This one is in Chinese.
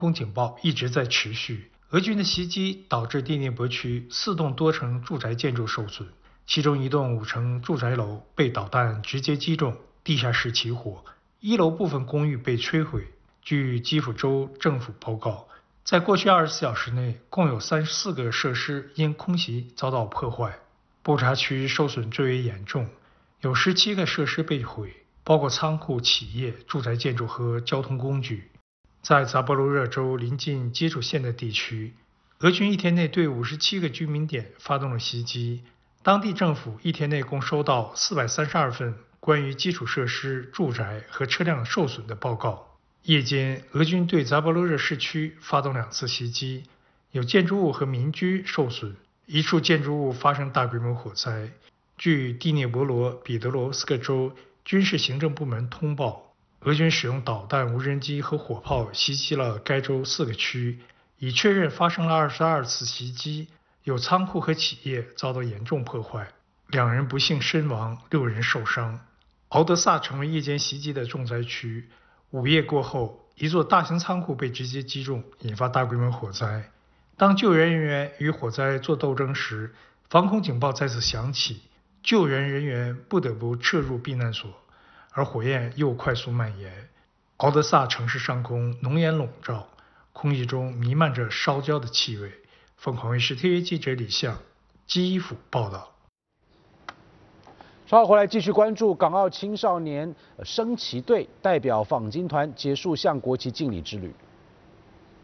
空警报一直在持续。俄军的袭击导致第聂伯区4栋多层住宅建筑受损，其中1栋5层住宅楼被导弹直接击中，地下室起火，1楼部分公寓被摧毁。据基辅州政府报告，在过去24小时内，共有34个设施因空袭遭到破坏。布查区受损最为严重，有17个设施被毁，包括仓库、企业、住宅建筑和交通工具。在扎波罗热州临近接触线的地区，俄军一天内对57个居民点发动了袭击。当地政府一天内共收到432份关于基础设施、住宅和车辆受损的报告。夜间，俄军对扎波罗热市区发动2次袭击，有建筑物和民居受损，1处建筑物发生大规模火灾。据第聂伯罗彼得罗斯克州军事行政部门通报，俄军使用导弹、无人机和火炮袭击了该州4个区，已确认发生了22次袭击，有仓库和企业遭到严重破坏，2人不幸身亡，6人受伤。敖德萨成为夜间袭击的重灾区。午夜过后，一座大型仓库被直接击中，引发大规模火灾。当救援人员与火灾做斗争时，防空警报再次响起，救援人员不得不撤入避难所，而火焰又快速蔓延。敖德萨城市上空浓烟笼罩，空气中弥漫着烧焦的气味。凤凰卫视 TV 记者李相基辅报道。 稍后回来继续关注港澳青少年升旗队代表访京团结束向国旗敬礼之旅。